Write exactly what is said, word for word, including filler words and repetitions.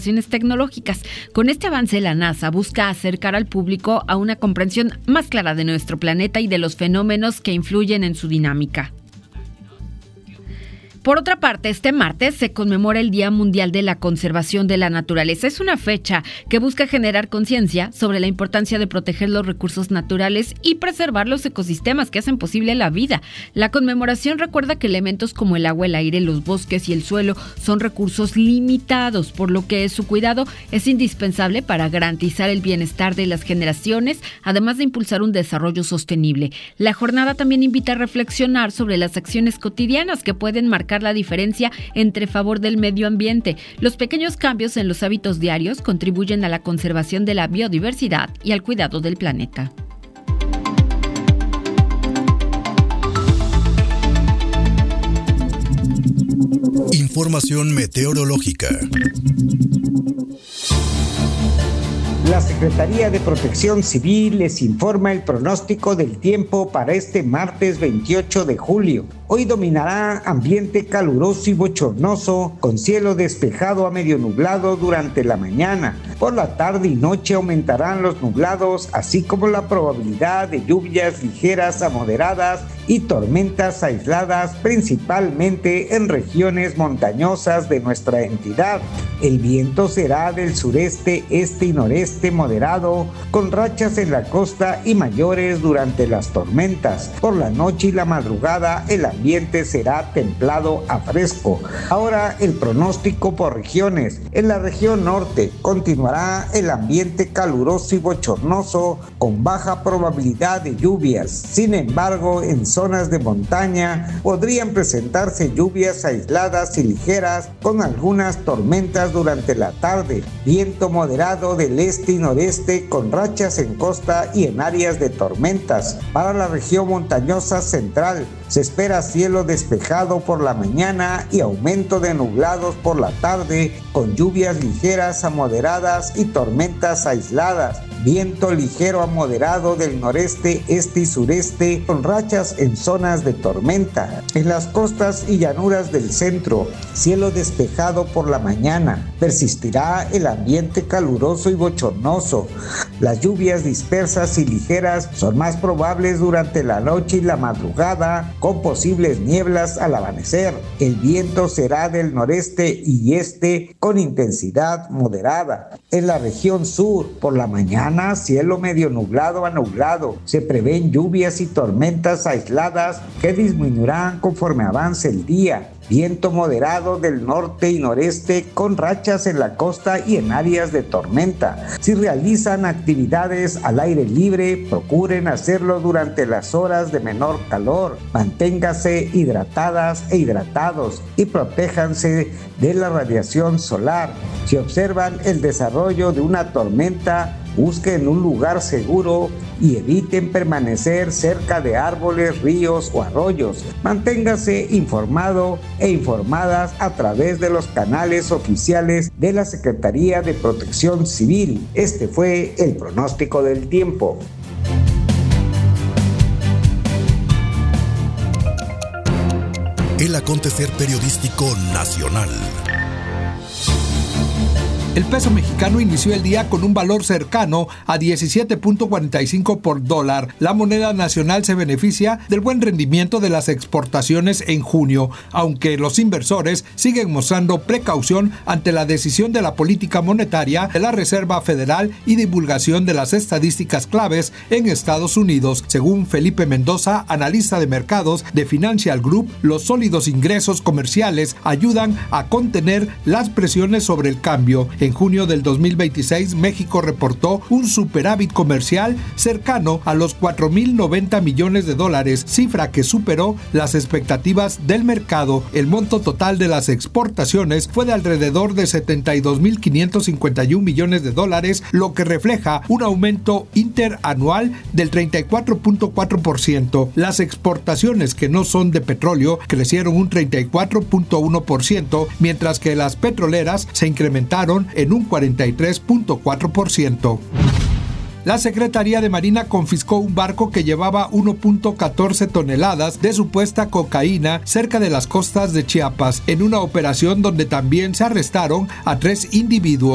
innovaciones tecnológicas. Con este avance, la NASA busca acercar al público a una comprensión más clara de nuestro planeta y de los fenómenos que influyen en su dinámica. Por otra parte, este martes se conmemora el Día Mundial de la Conservación de la Naturaleza. Es una fecha que busca generar conciencia sobre la importancia de proteger los recursos naturales y preservar los ecosistemas que hacen posible la vida. La conmemoración recuerda que elementos como el agua, el aire, los bosques y el suelo son recursos limitados, por lo que su cuidado es indispensable para garantizar el bienestar de las generaciones, además de impulsar un desarrollo sostenible. La jornada también invita a reflexionar sobre las acciones cotidianas que pueden marcar la diferencia entre favor del medio ambiente. Los pequeños cambios en los hábitos diarios contribuyen a la conservación de la biodiversidad y al cuidado del planeta. Información meteorológica. La Secretaría de Protección Civil les informa el pronóstico del tiempo para este martes veintiocho de julio. Hoy dominará ambiente caluroso y bochornoso, con cielo despejado a medio nublado durante la mañana. Por la tarde y noche aumentarán los nublados, así como la probabilidad de lluvias ligeras a moderadas y tormentas aisladas, principalmente en regiones montañosas de nuestra entidad. El viento será del sureste, este y noreste moderado, con rachas en la costa y mayores durante las tormentas. Por la noche y la madrugada el ambiente será templado a fresco. Ahora el pronóstico por regiones. En la región norte continuará el ambiente caluroso y bochornoso, con baja probabilidad de lluvias. Sin embargo, en zonas de montaña podrían presentarse lluvias aisladas y ligeras, con algunas tormentas durante la tarde. Viento moderado del este y noreste, con rachas en costa y en áreas de tormentas. Para la región montañosa central se espera cielo despejado por la mañana y aumento de nublados por la tarde, con lluvias ligeras a moderadas y tormentas aisladas. Viento ligero a moderado del noreste, este y sureste, con rachas en zonas de tormenta. En las costas y llanuras del centro, cielo despejado por la mañana. Persistirá el ambiente caluroso y bochornoso. Las lluvias dispersas y ligeras son más probables durante la noche y la madrugada, con posibles nieblas al amanecer. El viento será del noreste y este, con intensidad moderada. En la región sur, por la mañana, cielo medio nublado a nublado. Se prevén lluvias y tormentas aisladas que disminuirán conforme avance el día. Viento moderado del norte y noreste, con rachas en la costa y en áreas de tormenta. Si realizan actividades al aire libre, procuren hacerlo durante las horas de menor calor. Manténganse hidratadas e hidratados y protéjanse de la radiación solar. Si observan el desarrollo de una tormenta, busquen un lugar seguro y eviten permanecer cerca de árboles, ríos o arroyos. Manténgase informado e informadas a través de los canales oficiales de la Secretaría de Protección Civil. Este fue el pronóstico del tiempo. El acontecer periodístico nacional. El peso mexicano inició el día con un valor cercano a diecisiete punto cuarenta y cinco por dólar. La moneda nacional se beneficia del buen rendimiento de las exportaciones en junio, aunque los inversores siguen mostrando precaución ante la decisión de la política monetaria de la Reserva Federal y divulgación de las estadísticas claves en Estados Unidos. Según Felipe Mendoza, analista de mercados de Financial Group, los sólidos ingresos comerciales ayudan a contener las presiones sobre el cambio. En junio del dos mil veintiséis, México reportó un superávit comercial cercano a los cuatro mil noventa millones de dólares, cifra que superó las expectativas del mercado. El monto total de las exportaciones fue de alrededor de setenta y dos mil quinientos cincuenta y un millones de dólares, lo que refleja un aumento interanual del treinta y cuatro punto cuatro por ciento. Las exportaciones que no son de petróleo crecieron un treinta y cuatro punto uno por ciento, mientras que las petroleras se incrementaron en un cuarenta y tres punto cuatro por ciento. La Secretaría de Marina confiscó un barco que llevaba uno punto catorce toneladas de supuesta cocaína cerca de las costas de Chiapas, en una operación donde también se arrestaron a tres individuos.